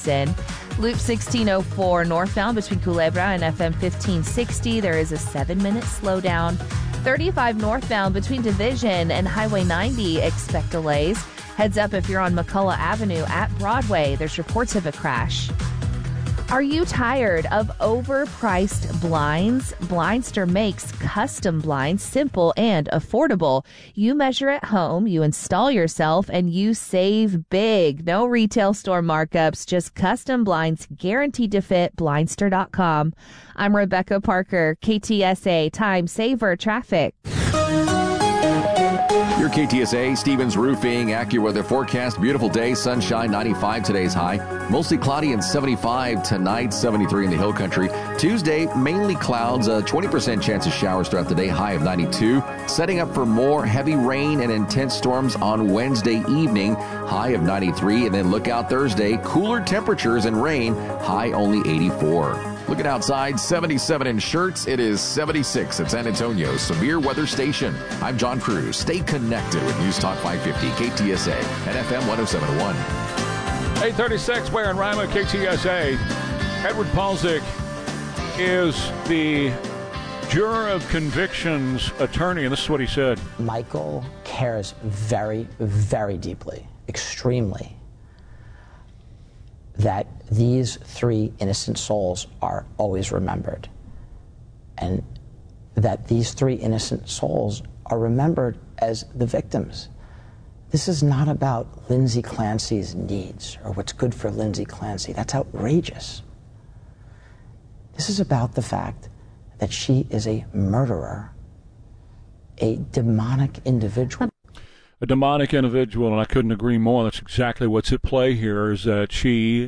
in. Loop 1604 northbound between Culebra and FM 1560. There is a 7-minute slowdown. 35 northbound between Division and Highway 90. Expect delays. Heads up if you're on McCullough Avenue at Broadway. There's reports of a crash. Are you tired of overpriced blinds? Blindster makes custom blinds simple and affordable. You measure at home, you install yourself, and you save big. No retail store markups, just custom blinds guaranteed to fit. Blindster.com. I'm Rebecca Parker, KTSA Time Saver Traffic. Your KTSA, Stevens Roofing, AccuWeather forecast. Beautiful day, sunshine, 95 today's high. Mostly cloudy and 75 tonight, 73 in the hill country. Tuesday, mainly clouds, a 20% chance of showers throughout the day, high of 92. Setting up for more heavy rain and intense storms on Wednesday evening, high of 93. And then look out Thursday, cooler temperatures and rain, high only 84. Looking outside, 77 in Schertz. It is 76 at San Antonio's Severe Weather Station. I'm John Cruz. Stay connected with News Talk 550, KTSA, and FM 107.1. 836, Ware and Rima, KTSA. Edward Palzik is the juror of conviction's attorney, and this is what he said. Michael cares very, very deeply, extremely, that these 3 innocent souls are always remembered, and that these 3 innocent souls are remembered as the victims. This is not about Lindsay Clancy's needs or what's good for Lindsay Clancy. That's outrageous. This is about the fact that she is a murderer, a demonic individual. A demonic individual, and I couldn't agree more. That's exactly what's at play here, is that she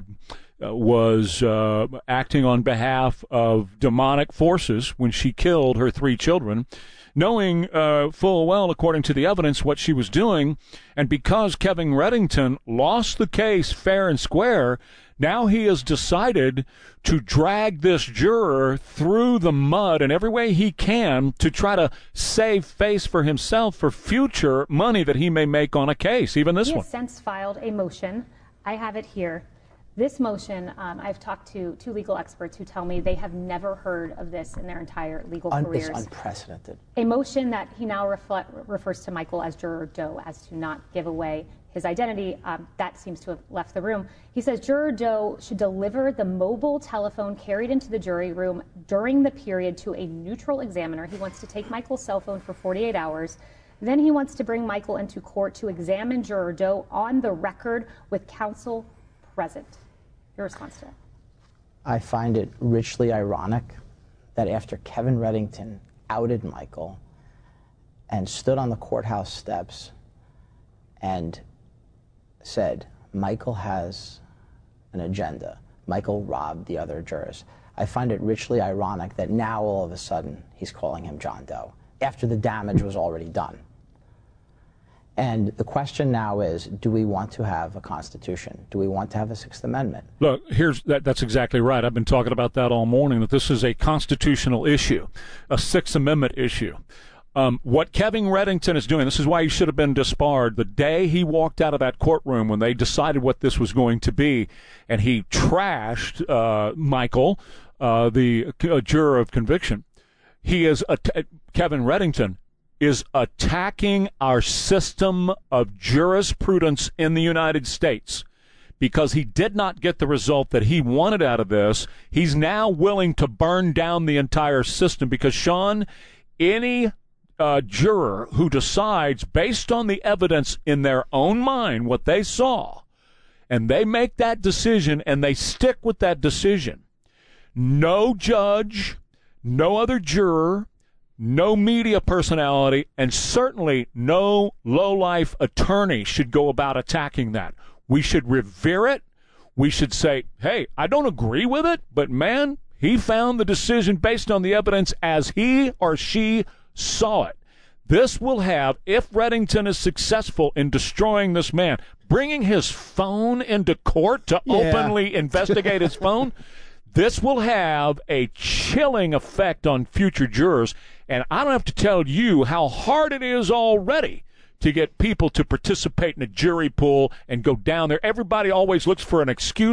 was acting on behalf of demonic forces when she killed her 3 children, knowing full well, according to the evidence, what she was doing. And because Kevin Reddington lost the case fair and square, now he has decided to drag this juror through the mud in every way he can to try to save face for himself for future money that he may make on a case, even this one. He has since filed a motion. I have it here. This motion, I've talked to 2 legal experts who tell me they have never heard of this in their entire legal careers. It's unprecedented. A motion that he now refers to Michael as Juror Doe, as to not give away his identity. That seems to have left the room. He says Juror Doe should deliver the mobile telephone carried into the jury room during the period to a neutral examiner. He wants to take Michael's cell phone for 48 hours. Then he wants to bring Michael into court to examine Juror Doe on the record with counsel present. Your response to that? I find it richly ironic that after Kevin Reddington outed Michael and stood on the courthouse steps and said, Michael has an agenda, Michael robbed the other jurors, I find it richly ironic that now all of a sudden he's calling him John Doe after the damage was already done. And the question now is, do we want to have a Constitution? Do we want to have a Sixth Amendment? Look, that's exactly right. I've been talking about that all morning, that this is a constitutional issue, a Sixth Amendment issue. What Kevin Reddington is doing, this is why he should have been disbarred. The day he walked out of that courtroom when they decided what this was going to be, and he trashed Michael, the juror of conviction, Kevin Reddington is attacking our system of jurisprudence in the United States. Because he did not get the result that he wanted out of this, he's now willing to burn down the entire system. Because, Sean, any juror who decides, based on the evidence in their own mind, what they saw, and they make that decision and they stick with that decision, no judge, no other juror, no media personality, and certainly no low-life attorney should go about attacking that. We should revere it. We should say, hey, I don't agree with it, but man, he found the decision based on the evidence as he or she saw it. This will have, if Reddington is successful in destroying this man, bringing his phone into court to openly investigate his phone, this will have a chilling effect on future jurors. And I don't have to tell you how hard it is already to get people to participate in a jury pool and go down there. Everybody always looks for an excuse